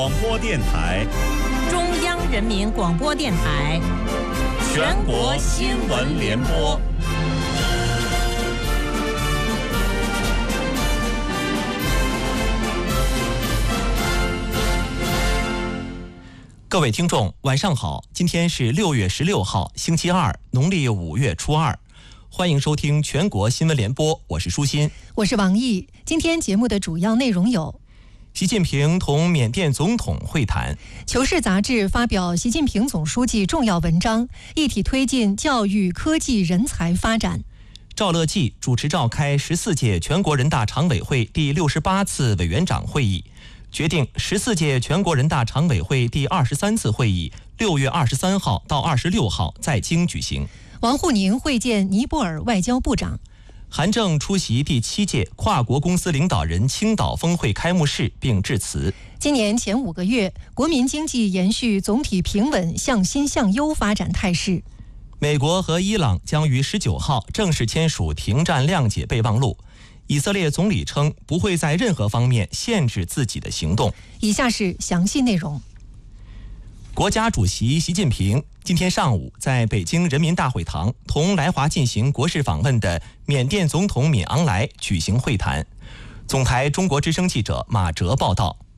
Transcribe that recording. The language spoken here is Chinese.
广播电台， 中央人民广播电台， 全国新闻联播。 各位听众，晚上好！今天是6月16号，星期二，农历5月初2。欢迎收听全国新闻联播，我是舒心， 我是王毅。今天节目的主要内容有： 习近平同缅甸总统会谈； 求是杂志发表习近平总书记重要文章，一体推进教育、科技、人才发展； 赵乐际主持召开14届全国人大常委会第68次委员长会议，决定14届全国人大常委会第23次会议6月23号到26号在京举行。 王沪宁会见尼泊尔外交部长。 韩正出席第7届跨国公司领导人青岛峰会开幕式并致辞。 今年前5个月，国民经济延续总体平稳向新向优发展态势。 美国和伊朗将于19号正式签署停战谅解备忘录。以色列总理称不会在任何方面限制自己的行动。 以下是详细内容。 国家主席习近平今天上午在北京人民大会堂同来华进行国事访问的缅甸总统敏昂莱举行会谈。总台中国之声记者马哲报道。